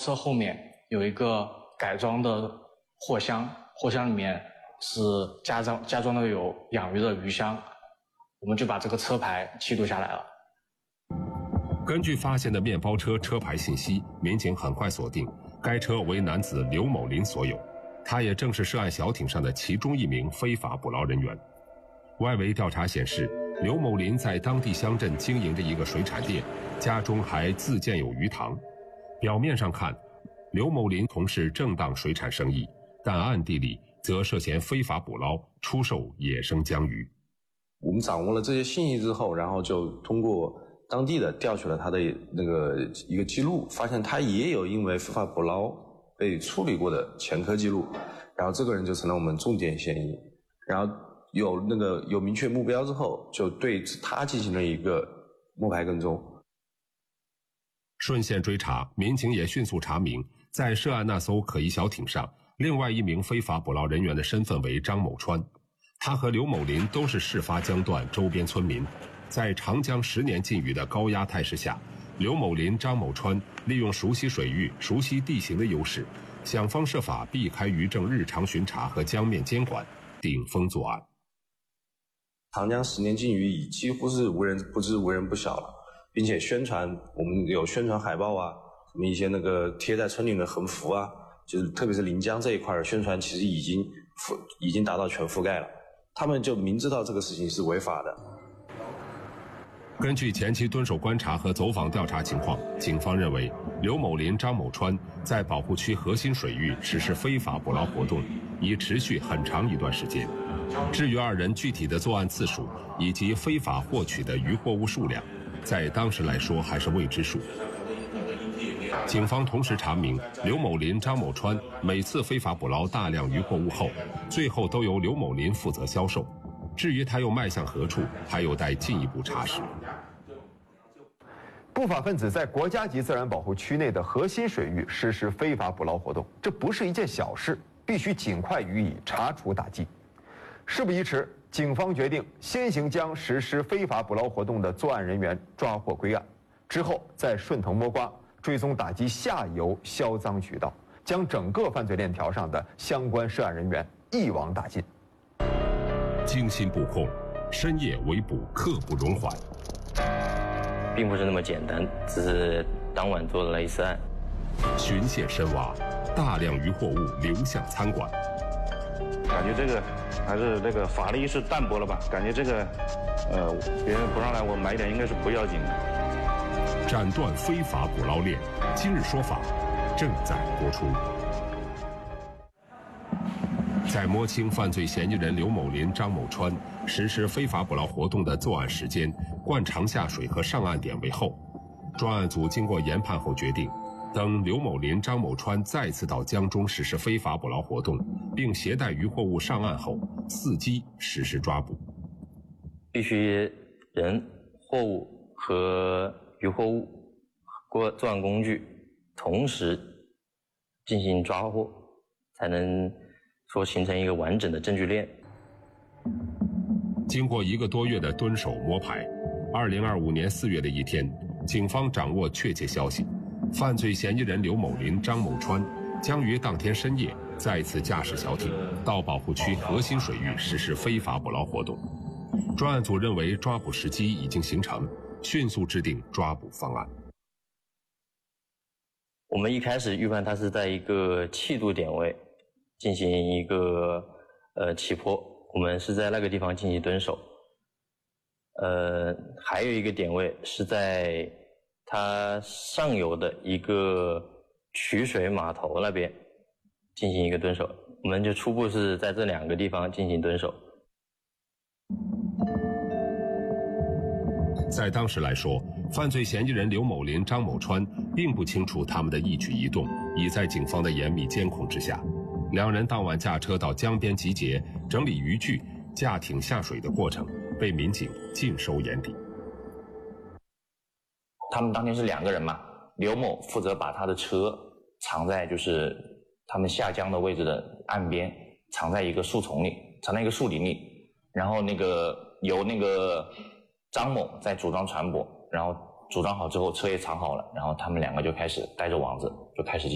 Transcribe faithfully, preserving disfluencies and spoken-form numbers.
车后面有一个改装的货箱，货箱里面是加装加装的有养鱼的鱼箱，我们就把这个车牌记录下来了。 根据发现的面包车车牌信息，民警很快锁定该车为男子刘某林所有，他也正是涉案小艇上的其中一名非法捕捞人员。外围调查显示，刘某林在当地乡镇经营着一个水产店，家中还自建有鱼塘。表面上看，刘某林从事正当水产生意，但暗地里则涉嫌非法捕捞、出售野生江鱼。 我们掌握了这些信息之后，然后就通过当地的调取了他的那个一个记录，发现他也有因为非法捕捞被处理过的前科记录，然后这个人就成了我们重点嫌疑。然后有那个有明确目标之后，就对他进行了一个摸排跟踪。 顺线追查，民警也迅速查明，在涉案那艘可疑小艇上，另外一名非法捕捞人员的身份为张某川。他和刘某林都是事发江段周边村民。在长江十年禁渔的高压态势下，刘某林、张某川利用熟悉水域、熟悉地形的优势，想方设法避开渔政日常巡查和江面监管，顶风作案。 长江十年禁渔已几乎是无人不知、无人不晓了，并且宣传，我们有宣传海报啊，什么一些那个贴在村里的横幅啊，就是特别是临江这一块的宣传，其实已经覆已经达到全覆盖了。他们就明知道这个事情是违法的。 根据前期蹲守观察和走访调查情况，警方认为刘某林、张某川在保护区核心水域实施非法捕捞活动已持续很长一段时间。至于二人具体的作案次数以及非法获取的渔获物数量，在当时来说还是未知数。警方同时查明，刘某林、张某川每次非法捕捞大量渔获物后，最后都由刘某林负责销售。至于他又迈向何处，还有待进一步查实。 不法分子在国家级自然保护区内的核心水域实施非法捕捞活动，这不是一件小事，必须尽快予以查处打击。事不宜迟，警方决定先行将实施非法捕捞活动的作案人员抓获归案，之后再顺藤摸瓜，追踪打击下游销赃渠道，将整个犯罪链条上的相关涉案人员一网打尽。 精心布控，深夜围捕，刻不容缓。 并不是那么简单，只是当晚做了一次案。 循线深挖，大量渔获物流向餐馆。 感觉这个还是这个法力是淡薄了吧？感觉这个，呃，别人不让来，我买点应该是不要紧的。 斩断非法捕捞链，今日说法正在播出。在摸清犯罪嫌疑人刘某林、张某川实施非法捕捞活动的作案时间、惯常下水和上岸点位后，专案组经过研判后决定，等刘某林、张某川再次到江中实施非法捕捞活动，并携带渔获物上岸后，伺机实施抓捕。 必须人、货物和渔获物、过作案工具同时进行抓获，才能说形成一个完整的证据链。 经过一个多月的蹲守摸排，二零二五年四月的一天，警方掌握确切消息，犯罪嫌疑人刘某林、张某川将于当天深夜再次驾驶小艇到保护区核心水域实施非法捕捞活动。专案组认为抓捕时机已经形成，迅速制定抓捕方案。 我们一开始预判它是在一个气度点位进行一个呃起坡，我们是在那个地方进行蹲守。呃，还有一个点位是在它上游的一个取水码头那边进行一个蹲守，我们就初步是在这两个地方进行蹲守。 在当时来说，犯罪嫌疑人刘某林、张某川并不清楚他们的一举一动已在警方的严密监控之下。两人当晚驾车到江边集结，整理渔具，驾艇下水的过程被民警尽收眼底。 他们当天是两个人嘛，刘某负责把他的车藏在就是他们下江的位置的岸边，藏在一个树丛里，藏在一个树林里，然后那个由那个张某在组装船舶，然后组装好之后车也藏好了，然后他们两个就开始带着网子就开始